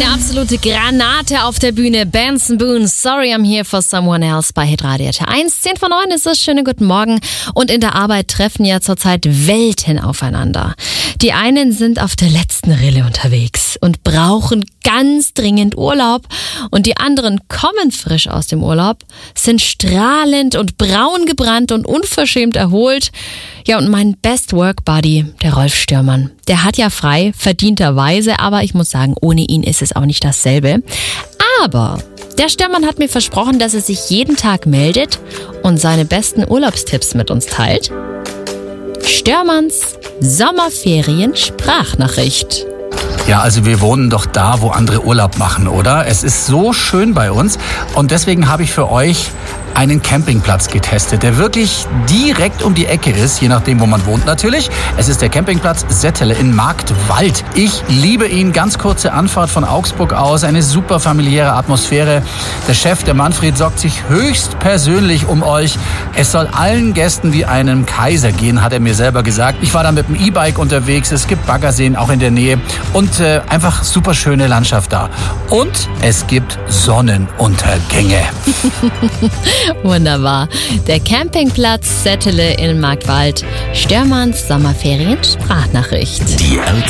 Eine absolute Granate auf der Bühne. Benson Boone, Sorry I'm Here for Someone Else bei Hitradio 1. 10 vor 9 ist es. Schönen guten Morgen. Und in der Arbeit treffen ja zurzeit Welten aufeinander. Die einen sind auf der letzten Rille unterwegs und brauchen ganz dringend Urlaub. Und die anderen kommen frisch aus dem Urlaub, sind strahlend und braun gebrannt und unverschämt erholt. Ja, und mein Best Work Buddy, der Rolf Störmann, der hat ja frei, verdienterweise, aber ich muss sagen, ohne ihn ist es auch nicht dasselbe. Aber der Störmann hat mir versprochen, dass er sich jeden Tag meldet und seine besten Urlaubstipps mit uns teilt. Störmanns Sommerferien-Sprachnachricht. Ja, also wir wohnen doch da, wo andere Urlaub machen, oder? Es ist so schön bei uns und deswegen habe ich für euch einen Campingplatz getestet, der wirklich direkt um die Ecke ist, je nachdem, wo man wohnt natürlich. Es ist der Campingplatz Settele in Marktwald. Ich liebe ihn. Ganz kurze Anfahrt von Augsburg aus, eine super familiäre Atmosphäre. Der Chef, der Manfred, sorgt sich höchst persönlich um euch. Es soll allen Gästen wie einem Kaiser gehen, hat er mir selber gesagt. Ich war da mit dem E-Bike unterwegs. Es gibt Baggerseen auch in der Nähe und einfach super schöne Landschaft da. Und es gibt Sonnenuntergänge. Wunderbar. Der Campingplatz Settele in Marktwald. Störmanns Sommerferien-Sprachnachricht. Die RTL